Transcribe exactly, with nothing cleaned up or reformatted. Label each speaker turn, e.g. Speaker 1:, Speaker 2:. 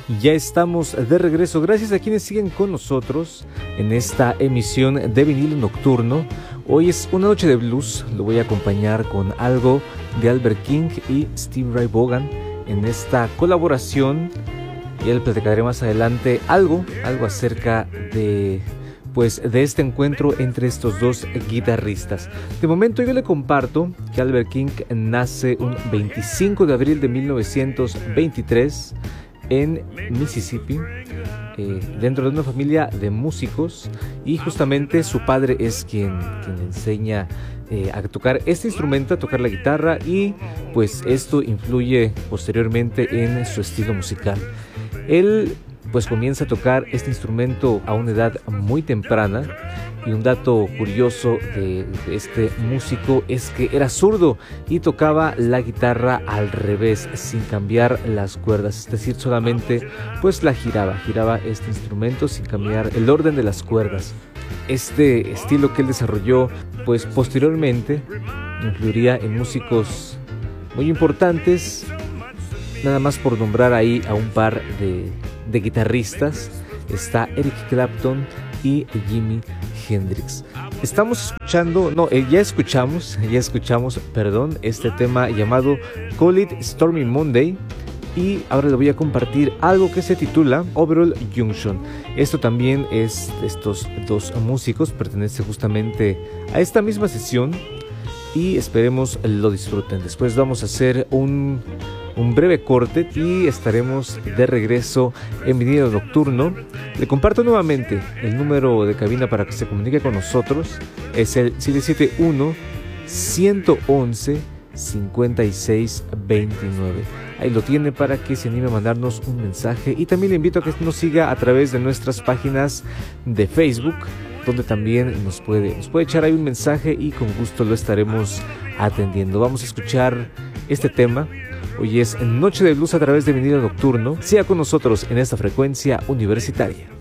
Speaker 1: Ya estamos de regreso, gracias a quienes siguen con nosotros en esta emisión de Vinilo Nocturno. Hoy es una noche de blues, lo voy a acompañar con algo de Albert King y Steve Ray Vaughan en esta colaboración. Ya le platicaré más adelante algo, algo acerca de, pues, de este encuentro entre estos dos guitarristas. De momento yo le comparto que Albert King nace un veinticinco de abril de mil novecientos veintitrés en Mississippi, eh, dentro de una familia de músicos, y justamente su padre es quien, quien le enseña eh, a tocar este instrumento, a tocar la guitarra, y pues esto influye posteriormente en su estilo musical. Él pues comienza a tocar este instrumento a una edad muy temprana, y un dato curioso de, de este músico es que era zurdo y tocaba la guitarra al revés, sin cambiar las cuerdas, es decir, solamente pues la giraba, giraba este instrumento sin cambiar el orden de las cuerdas. Este estilo que él desarrolló pues posteriormente influiría en músicos muy importantes, nada más por nombrar ahí a un par de, de guitarristas. Está Eric Clapton y Jimi Hendrix. Estamos escuchando, no, eh, ya escuchamos, ya escuchamos, perdón, este tema llamado Call It Stormy Monday, y ahora le voy a compartir algo que se titula Overall Junction. Esto también es de estos dos músicos, pertenece justamente a esta misma sesión, y esperemos lo disfruten. Después vamos a hacer un un breve corte y estaremos de regreso en Vinilo Nocturno. Le comparto nuevamente el número de cabina para que se comunique con nosotros. Es el siete siete uno, uno uno uno, cinco seis dos nueve. Ahí lo tiene para que se anime a mandarnos un mensaje, y también le invito a que nos siga a través de nuestras páginas de Facebook, donde también nos puede, nos puede echar ahí un mensaje y con gusto lo estaremos atendiendo. Vamos a escuchar este tema. Hoy es Noche de Blues a través de Vinilo Nocturno. Siga con nosotros en esta frecuencia universitaria.